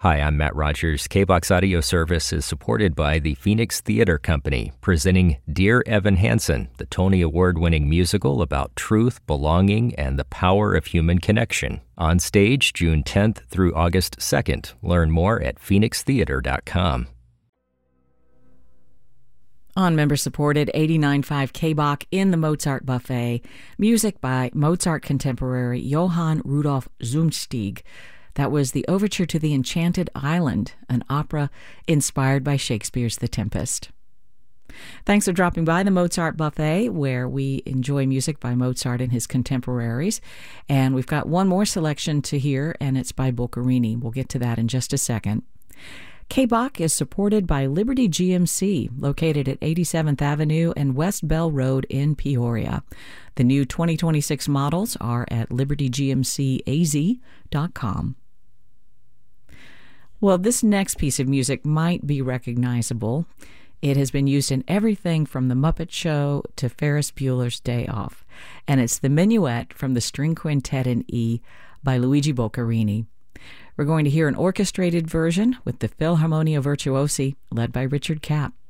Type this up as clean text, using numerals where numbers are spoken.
Hi, I'm Matt Rogers. KBOX Audio Service is supported by the Phoenix Theater Company, presenting Dear Evan Hansen, the Tony Award-winning musical about truth, belonging, and the power of human connection. On stage June 10th through August 2nd. Learn more at phoenixtheater.com. On member-supported 89.5 KBOC in the Mozart Buffet, music by Mozart contemporary Johann Rudolph Zumsteeg. That was the Overture to the Enchanted Island, an opera inspired by Shakespeare's The Tempest. Thanks for dropping by the Mozart Buffet, where we enjoy music by Mozart and his contemporaries. And we've got one more selection to hear, and it's by Boccherini. We'll get to that in just a second. KBOC is supported by Liberty GMC, located at 87th Avenue and West Bell Road in Peoria. The new 2026 models are at libertygmcaz.com. Well, this next piece of music might be recognizable. It has been used in everything from The Muppet Show to Ferris Bueller's Day Off, and it's the Minuet from the String Quintet in E by Luigi Boccherini. We're going to hear an orchestrated version with the Philharmonia Virtuosi, led by Richard Kapp.